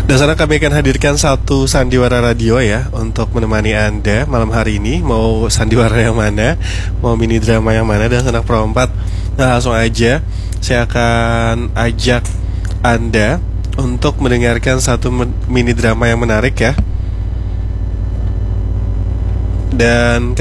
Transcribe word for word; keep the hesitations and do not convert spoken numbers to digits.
Dan sana kami akan hadirkan satu sandiwara radio ya untuk menemani Anda malam hari ini. Mau sandiwara yang mana, mau mini drama yang mana, dan sanak perempat. Nah, langsung aja saya akan ajak Anda untuk mendengarkan satu mini drama yang menarik ya. Dan